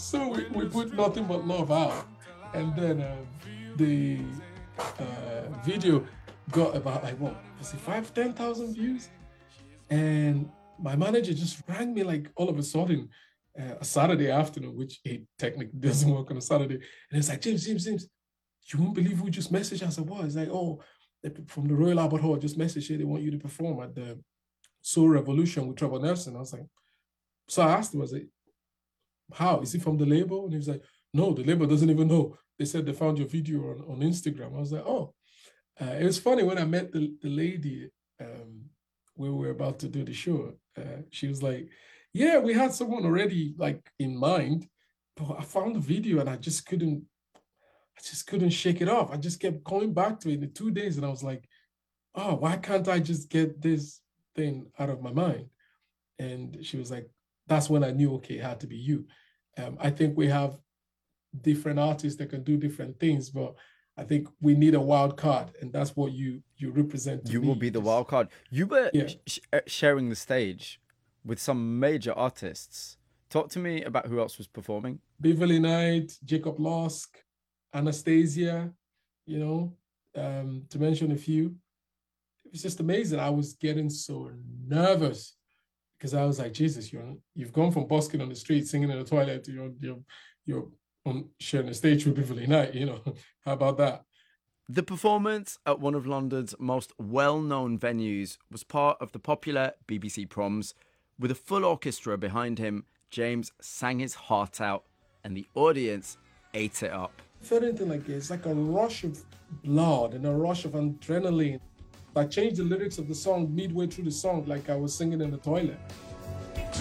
So we put Nothing But Love out, and then the video got about like what was it 5-10,000 views, and my manager just rang me like all of a sudden a Saturday afternoon, which he technically doesn't work on a Saturday, and it's like James, you won't believe who just messaged. I said, what? It's like, oh, from the Royal Albert Hall just messaged you, they want you to perform at the Soul Revolution with Trevor Nelson. I was like, so I asked him, I was like, how? Is he from the label? And he was like, no, the label doesn't even know. They said they found your video on Instagram. I was like, oh. It was funny when I met the lady when we were about to do the show. She was like, yeah, we had someone already like in mind, but I found the video and I just couldn't shake it off. I just kept coming back to it in 2 days, and I was like, oh, why can't I just get this thing out of my mind? And she was like, that's when I knew, okay, it had to be you. I think we have different artists that can do different things, but I think we need a wild card, and that's what you represent. You will be the wild card. You were sharing the stage with some major artists. Talk to me about who else was performing. Beverly Knight, Jacob Losk, Anastasia, to mention a few. It was just amazing. I was getting so nervous because I was like, Jesus, you've gone from busking on the street, singing in the toilet, to you're on sharing the stage with Beverly Knight. How about that? The performance at one of London's most well-known venues was part of the popular BBC Proms. With a full orchestra behind him, James sang his heart out, and the audience ate it up. I felt anything like it. It's like a rush of blood and a rush of adrenaline. I changed the lyrics of the song midway through the song, like I was singing in the toilet.